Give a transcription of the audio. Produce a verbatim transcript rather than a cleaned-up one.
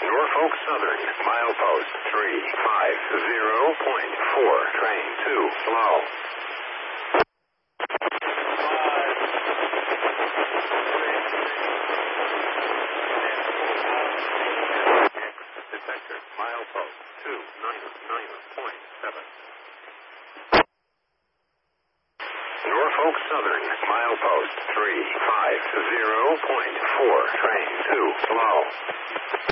Norfolk Southern, milepost three five zero point four, train two, slow. Detector, milepost two nine nine point seven. Norfolk Southern, milepost three five zero point four, train two, slow.